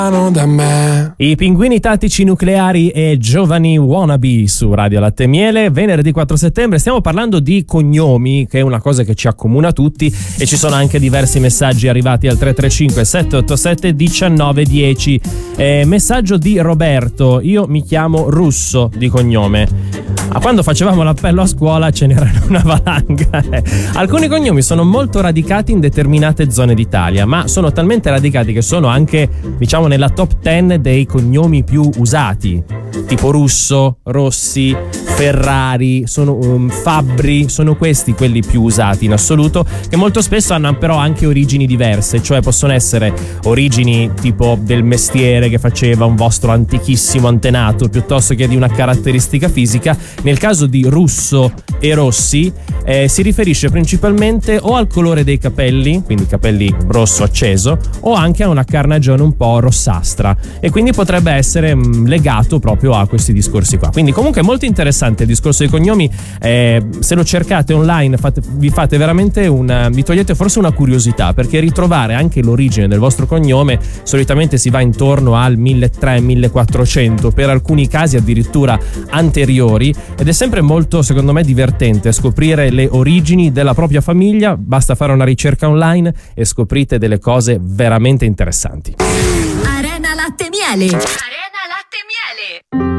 Da me. I pinguini tattici nucleari e giovani wannabe su Radio Latte e Miele. Venerdì 4 settembre stiamo parlando di cognomi, che è una cosa che ci accomuna tutti, e ci sono anche diversi messaggi arrivati al 335 787 1910. Messaggio di Roberto: io mi chiamo Russo di cognome. Quando facevamo l'appello a scuola ce n'era una valanga. Alcuni cognomi sono molto radicati in determinate zone d'Italia, ma sono talmente radicati che sono anche, diciamo, nella top 10 dei cognomi più usati, tipo Russo, Rossi, Ferrari, Fabbri, sono questi quelli più usati in assoluto, che molto spesso hanno però anche origini diverse, cioè possono essere origini tipo del mestiere che faceva un vostro antichissimo antenato, piuttosto che di una caratteristica fisica. Nel caso di Russo e Rossi si riferisce principalmente o al colore dei capelli, quindi capelli rosso acceso, o anche a una carnagione un po' rossastra, e quindi potrebbe essere legato proprio a questi discorsi qua. Quindi comunque è molto interessante il discorso dei cognomi. Se lo cercate online vi togliete forse una curiosità, perché ritrovare anche l'origine del vostro cognome solitamente si va intorno al 1300-1400, per alcuni casi addirittura anteriori, ed è sempre molto, secondo me, divertente scoprire le origini della propria famiglia. Basta fare una ricerca online e scoprite delle cose veramente interessanti. Arena Latte e Miele. Arena Latte e Miele.